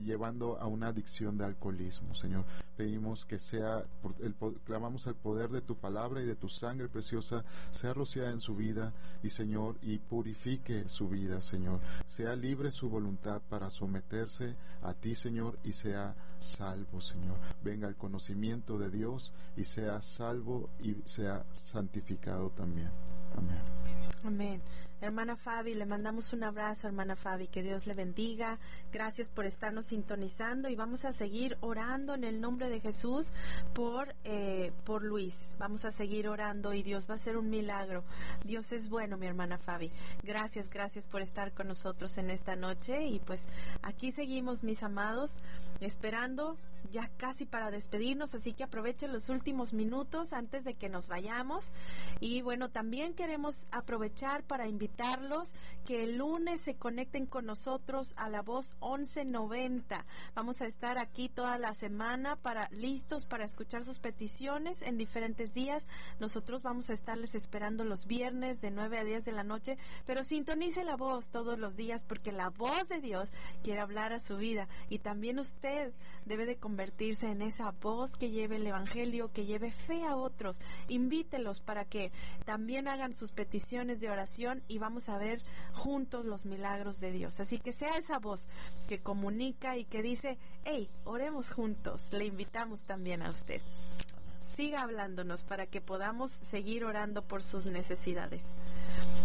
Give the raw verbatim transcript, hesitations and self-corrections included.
llevando a una adicción de alcoholismo, Señor. Pedimos que sea, por el, clamamos el poder de tu palabra y de tu sangre preciosa, sea rociada en su vida, y Señor, y purifique su vida, Señor. Sea libre su voluntad para someterse a ti, Señor, y sea salvo, Señor. Venga el conocimiento de Dios y sea salvo y sea santificado también. Amén. Amén. Hermana Fabi, le mandamos un abrazo, hermana Fabi, que Dios le bendiga. Gracias por estarnos sintonizando y vamos a seguir orando en el nombre de Jesús por, eh, por Luis. Vamos a seguir orando y Dios va a hacer un milagro. Dios es bueno, mi hermana Fabi. Gracias, gracias por estar con nosotros en esta noche y pues aquí seguimos, mis amados, esperando ya casi para despedirnos, así que aprovechen los últimos minutos antes de que nos vayamos. Y bueno, también queremos aprovechar para invitarlos que el lunes se conecten con nosotros a la voz once noventa. Vamos a estar aquí toda la semana para listos para escuchar sus peticiones en diferentes días. Nosotros vamos a estarles esperando los viernes de nueve a diez de la noche, pero sintonice la voz todos los días porque la voz de Dios quiere hablar a su vida y también usted debe de convertirse en esa voz que lleve el evangelio, que lleve fe a otros. Invítelos para que también hagan sus peticiones de oración y vamos a ver juntos los milagros de Dios. Así que sea esa voz que comunica y que dice, hey, oremos juntos. Le invitamos también a usted. Siga hablándonos para que podamos seguir orando por sus necesidades.